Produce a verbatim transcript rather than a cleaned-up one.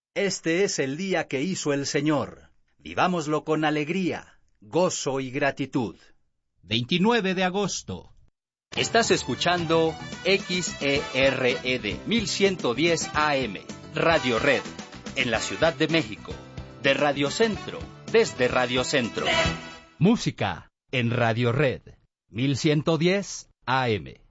Este es el día que hizo el Señor. Vivámoslo con alegría, gozo y gratitud. veintinueve de agosto. Estás escuchando X E R E D mil ciento diez A M, Radio Red, en la Ciudad de México. De Radio Centro, desde Radio Centro. Música en Radio Red, mil ciento diez A M.